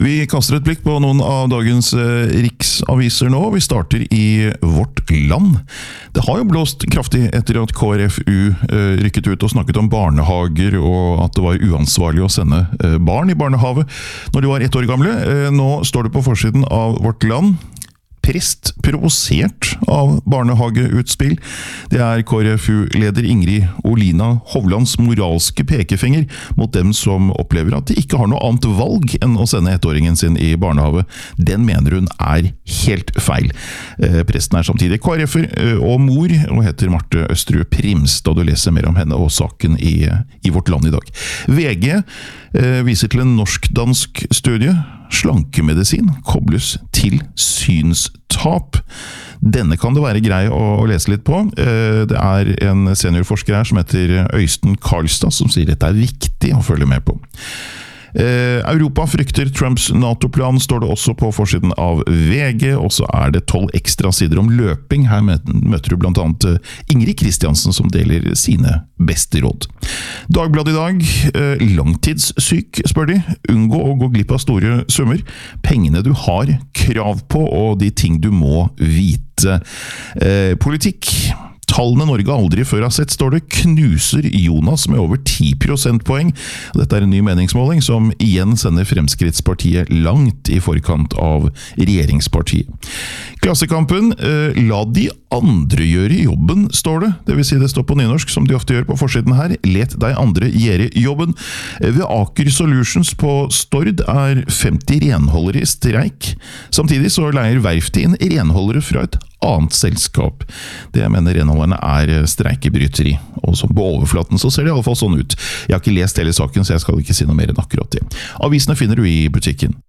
Vi kaster et blikk på noen av dagens riksaviser nå. Vi starter i Vårt Land. Det har jo blåst kraftig etter at KrFU rykket ut og snakket om barnehager, og at det var uansvarlig å sende barn i barnehave når de var 1 år gamle. Nå står det på forsiden av Vårt Land: prest provosert av barnehageutspill. Det er KrFU-leder Ingrid Olina Hovlands moralske pekefinger mot dem som opplever at de ikke har noe annet valg enn å sende 1-åringen sin i barnehave. Den mener hun er helt feil. Presten er samtidig KrF-er og mor, og heter Marte Østerud Primstad. Du leser mer om henne og saken i Vårt Land i dag. VG viser til en norsk-dansk studie. Slankemedisin kobles til synstap. Denne kan det være grei å lese litt på. Det er en seniorforsker her som heter Øystein Karlstad som sier dette er viktig å følge med på. Europa frykter Trumps NATO-plan, står det også på forsiden av VG, og så er det 12 ekstra sider om løping. Her møter du blant annet Ingrid Kristiansen som deler sine beste råd. Dagbladet i dag: langtidssyk, spør de. Unngå å gå glipp av store summer. Pengene du har krav på, og de ting du må vite. Politikk. Tallene Norge aldri før har sett, står det, knuser Jonas med over 10 prosentpoeng. Dette er en ny meningsmåling som igjen sender Fremskrittspartiet langt i forkant av regjeringspartiet. Klassekampen: la de andre gjøre jobben, står det. Det vil si det står på nynorsk, som de ofte gjør på forsiden her. Let de andre gjøre jobben. Ved Aker Solutions på Stord er 50 renholdere i streik. Samtidig så leier verftet inn renholdere fra et annet selskap. Det mener renholderne er streikebryteri, og så på overflaten så ser det i alle fall sånn ut. Jeg har ikke lest hele saken, så jeg skal ikke si noe mer enn akkurat det. Avisene finner du i butikken.